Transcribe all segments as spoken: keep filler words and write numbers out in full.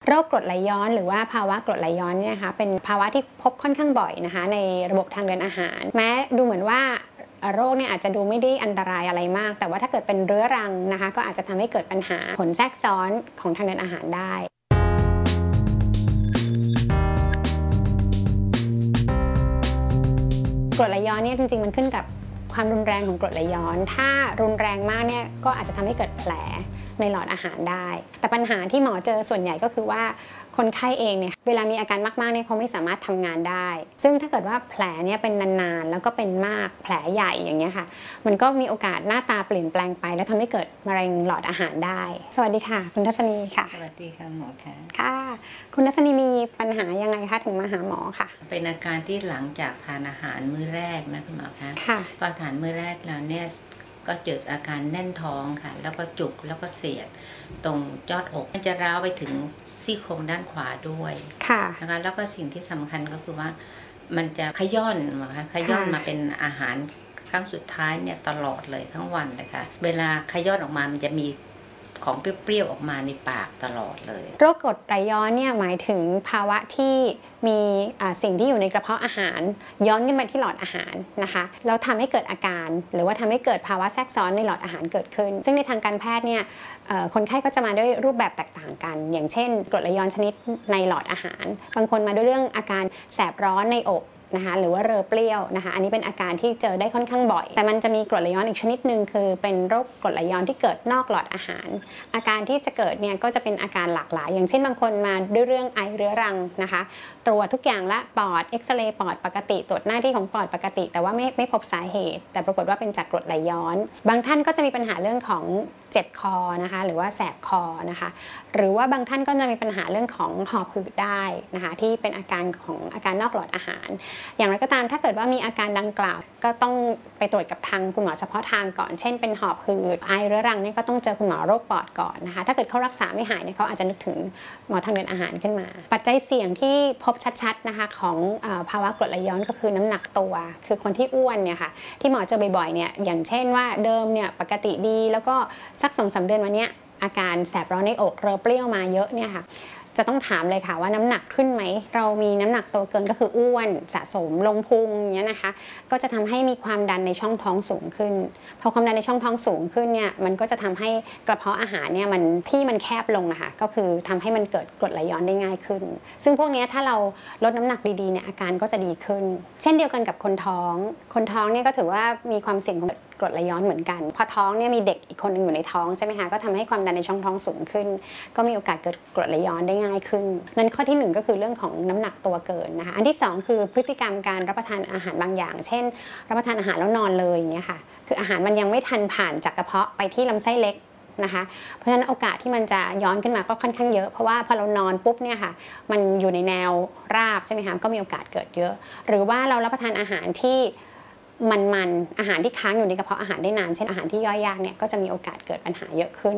โรคกรดไหลย้อนหรือว่าภาวะกรดไหลย้อนเนี่ยนะคะเป็นภาวะที่พบค่อนข้างบ่อยนะคะในระบบทางเดินอาหารแม้ดูเหมือนว่าโรคเนี่ยอาจจะดูไม่ได้อันตรายอะไรมากแต่ว่าถ้าเกิดเป็นเรื้อรังนะคะก็อาจจะทำให้เกิดปัญหาผลแทรกซ้อนของทางเดินอาหารได้กรดไหลย้อนเนี่ยจริงๆมันขึ้นกับความรุนแรงของกรดไหลย้อนถ้ารุนแรงมากเนี่ยก็อาจจะทำให้เกิดแผลในหลอดอาหารได้แต่ปัญหาที่หมอเจอส่วนใหญ่ก็คือว่าคนไข้เองเนี่ยเวลามีอาการมากๆเนี่ยเขาไม่สามารถทำงานได้ซึ่งถ้าเกิดว่าแผลเนี่ยเป็นนานๆแล้วก็เป็นมากแผลใหญ่อย่างเงี้ยค่ะมันก็มีโอกาสหน้าตาเปลี่ยนแปลงไปแล้วทำให้เกิดมะเร็งหลอดอาหารได้สวัสดีค่ะคุณทัศนีค่ะสวัสดีค่ะหมอค่ะค่ะคุณทัศนีมีปัญหายังไงคะถึงมาหาหมอค่ะเป็นอาการที่หลังจากทานอาหารมื้อแรกนะคุณหมอคะค่ะพอทานมื้อแรกแล้วเนี่ยก็เกิดอาการแน่นท้องค่ะแล้วก็จุกแล้วก็เสียดตรงยอดอกมันจะร้าวไปถึงซี่โครงด้านขวาด้วยค่ะนะคะแล้วก็สิ่งที่สำคัญก็คือว่ามันจะขย้อนนะคะขย้อนมาเป็นอาหารครั้งสุดท้ายเนี่ยตลอดเลยทั้งวันนะคะเวลาขย้อนออกมามันจะมีของเปรี้ยวๆออกมาในปากตลอดเลยโรคกรดไหลย้อนเนี่ยหมายถึงภาวะที่มีสิ่งที่อยู่ในกระเพาะอาหารย้อนขึ้นไปที่หลอดอาหารนะคะแล้วทำให้เกิดอาการหรือว่าทำให้เกิดภาวะแทรกซ้อนในหลอดอาหารเกิดขึ้นซึ่งในทางการแพทย์เนี่ยคนไข้ก็จะมาด้วยรูปแบบแตกต่างกันอย่างเช่นกรดไหลย้อนชนิดในหลอดอาหารบางคนมาด้วยเรื่องอาการแสบร้อนในอกนะคะหรือว่าเรอเปรี้ยวนะคะอันนี้เป็นอาการที่เจอได้ค่อนข้างบ่อยแต่มันจะมีกรดไหลย้อนอีกชนิดหนึ่งคือเป็นโรคกรดไหลย้อนที่เกิดนอกหลอดอาหารอาการที่จะเกิดเนี่ยก็จะเป็นอาการหลากหลายอย่างเช่นบางคนมาด้วยเรื่องไอเรื้อรังนะคะตรวจทุกอย่างละปอดเอ็กซเรย์ปอดปกติตรวจหน้าที่ของปอดปกติแต่ว่าไม่ไม่พบสาเหตุแต่ปรากฏว่าเป็นจากกรดไหลย้อนบางท่านก็จะมีปัญหาเรื่องของเจ็บคอนะคะหรือว่าแสบคอนะคะหรือว่าบางท่านก็จะมีปัญหาเรื่องของหอบหืดได้นะคะที่เป็นอาการของอาการนอกหลอดอาหารอย่างไรก็ตามถ้าเกิดว่ามีอาการดังกล่าวก็ต้องไปตรวจกับทางคุณหมอเฉพาะทางก่อนเช่นเป็นหอบหืดไอเรื้อรังนี่ก็ต้องเจอคุณหมอโรคปอดก่อนนะคะถ้าเกิดเขารักษาไม่หายเนี่ยเขาอาจจะนึกถึงหมอทางเดินอาหารขึ้นมาปัจจัยเสี่ยงที่พบชัดๆนะคะของภาวะกรดไหลย้อนก็คือน้ำหนักตัวคือคนที่อ้วนเนี่ยค่ะที่หมอเจอบ่อยๆเนี่ยอย่างเช่นว่าเดิมเนี่ยปกติดีแล้วก็สักสองสามเดือนมาเนี้ยอาการแสบร้อนในอกเรอเปรี้ยวมาเยอะเนี่ยค่ะจะต้องถามเลยค่ะว่าน้ำหนักขึ้นไหมเรามีน้ำหนักตัวเกินก็คืออ้วนสะสมลงพุงเนี้ยนะคะก็จะทำให้มีความดันในช่องท้องสูงขึ้นพอความดันในช่องท้องสูงขึ้นเนี่ยมันก็จะทำให้กระเพาะอาหารเนี่ยมันที่มันแคบลงอะค่ะก็คือทำให้มันเกิดกรดไหลย้อนได้ง่ายขึ้นซึ่งพวกนี้ถ้าเราลดน้ำหนักดีๆเนี่ยอาการก็จะดีขึ้นเช่นเดียวกันกับคนท้องคนท้องเนี่ยก็ถือว่ามีความเสี่ยงของกรดไหลย้อนเหมือนกันพอท้องเนี่ยมีเด็กอีกคนนึงอยู่ในท้องใช่ไหมคะก็ทำให้ความดันในช่องท้องสูงขึ้นก็มีโอกาสเกิดกรดไหลย้อนได้ง่ายขึ้นนั้นข้อที่หนึ่งก็คือเรื่องของน้ำหนักตัวเกินนะคะอันที่สองคือพฤติกรรมการรับประทานอาหารบางอย่างเช่นรับประทานอาหารแล้วนอนเลยอย่างเงี้ยค่ะคืออาหารมันยังไม่ทันผ่านจากกระเพาะไปที่ลำไส้เล็กนะคะเพราะฉะนั้นโอกาสที่มันจะย้อนขึ้นมาก็ค่อนข้างเยอะเพราะว่าพอเรานอนปุ๊บเนี่ยค่ะมันอยู่ในแนวราบใช่ไหมคะก็มีโอกาสเกิดเยอะหรือว่าเรารับประทานอาหารที่มันๆอาหารที่ค้างอยู่ในกระเพาะอาหารได้นานเช่นอาหารที่ย่อยยากเนี่ยก็จะมีโอกาสเกิดปัญหาเยอะขึ้น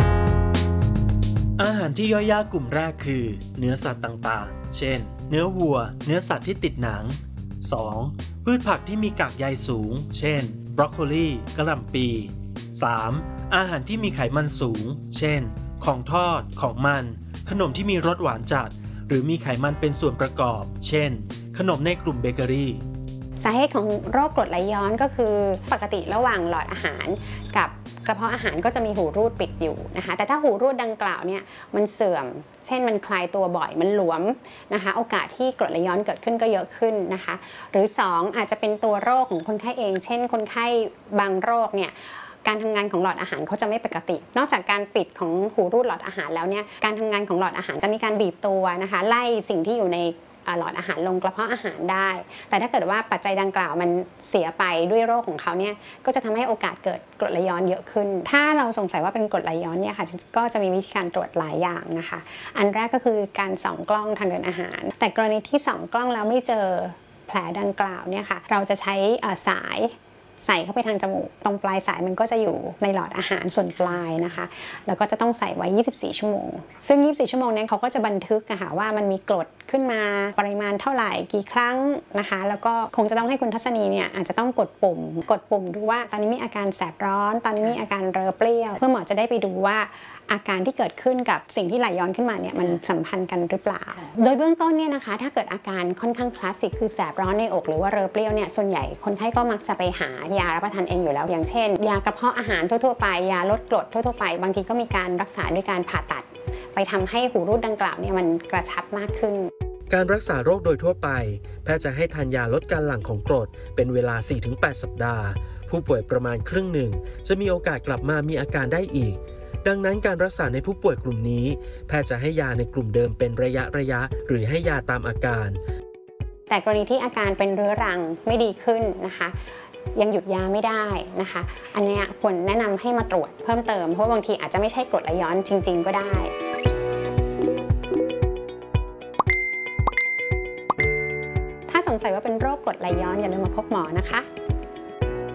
อาหารที่ย่อยยากกลุ่มแรกคือเนื้อสัตว์ต่างๆเช่นเนื้อวัวเนื้อสัตว์ที่ติดหนัง สอง พืชผักที่มีกากใยสูงเช่นบรอกโคลีกะหล่ำปี สาม อาหารที่มีไขมันสูงเช่นของทอดของมันขนมที่มีรสหวานจัดหรือมีไขมันเป็นส่วนประกอบเช่นขนมในกลุ่มเบเกอรี่สาเหตุของโรคกรดไหลย้อนก็คือปกติระหว่างหลอดอาหารกับกระเพาะอาหารก็จะมีหูรูดปิดอยู่นะคะแต่ถ้าหูรูดดังกล่าวเนี่ยมันเสื่อมเช่นมันคลายตัวบ่อยมันหลวมนะคะโอกาสที่กรดไหลย้อนเกิดขึ้นก็เยอะขึ้นนะคะหรือสองอาจจะเป็นตัวโรคของคนไข้เองเช่นคนไข้บางโรคเนี่ยการทำงานของหลอดอาหารเขาจะไม่ปกตินอกจากการปิดของหูรูดหลอดอาหารแล้วเนี่ยการทำงานของหลอดอาหารจะมีการบีบตัวนะคะไล่สิ่งที่อยู่ในหลอดอาหารลงกระเพาะอาหารได้แต่ถ้าเกิดว่าปัจจัยดังกล่าวมันเสียไปด้วยโรคของเขาเนี่ยก็จะทำให้โอกาสเกิดกรดไหลย้อนเยอะขึ้นถ้าเราสงสัยว่าเป็นกรดไหลย้อนเนี่ยค่ะก็จะมีวิธีการตรวจหลายอย่างนะคะอันแรกก็คือการส่องกล้องทางเดินอาหารแต่กรณีที่ส่องกล้องแล้วไม่เจอแผลดังกล่าวเนี่ยค่ะเราจะใช้สายใส่เข้าไปทางจมูกตรงปลายสายมันก็จะอยู่ในหลอดอาหารส่วนปลายนะคะแล้วก็จะต้องใส่ไว้ยี่สิบสี่ชั่วโมงซึ่งยี่สิบสี่ชั่วโมงนี้เขาก็จะบันทึกนะคะว่ามันมีกรดขึ้นมาปริมาณเท่าไหร่กี่ครั้งนะคะแล้วก็คงจะต้องให้คุณทัศนีเนี่ยอาจจะต้องกดปุ่มกดปุ่มดูว่าตอนนี้มีอาการแสบร้อนตอนนี้มีอาการเรอเปรี้ยวเพื่อหมอจะได้ไปดูว่าอาการที่เกิดขึ้นกับสิ่งที่ไหลย้อนขึ้นมาเนี่ยมันสัมพันธ์กันหรือเปล่าค่ะโดยเบื้องต้นเนี่ยนะคะถ้าเกิดอาการค่อนข้างคลาสสิกคือแสบร้อนในอกหรือว่าเรอเปรี้ยวเนี่ยส่วนใหญ่คนไข้ก็มักจะไปหายารับประทานเองอยู่แล้วอย่างเช่นยากระเพาะอาหารทั่วๆไปยาลดกรดทั่วๆไปบางทีก็มีการรักษาด้วยการผ่าตัดไปทำให้หูรูดดังกล่าวเนี่ยมันกระชับมากขึ้นการรักษาโรคโดยทั่วไปแพทย์จะให้ทานยาลดการหลั่งของกรดเป็นเวลา สี่ถึงแปด สัปดาห์ผู้ป่วยประมาณครึ่งหนึ่งจะมีโอกาสกลับมามีอาการได้อีกดังนั้นการรักษาในผู้ป่วยกลุ่มนี้แพทย์จะให้ยาในกลุ่มเดิมเป็นระยะระยะหรือให้ยาตามอาการแต่กรณีที่อาการเป็นเรื้อรังไม่ดีขึ้นนะคะยังหยุดยาไม่ได้นะคะอันนี้ควรแนะนำให้มาตรวจเพิ่มเติมเพราะบางทีอาจจะไม่ใช่กรดไหลย้อนจริงๆก็ได้ถ้าสงสัยว่าเป็นโรคกรดไหลย้อนอย่าลืมมาพบหมอนะคะ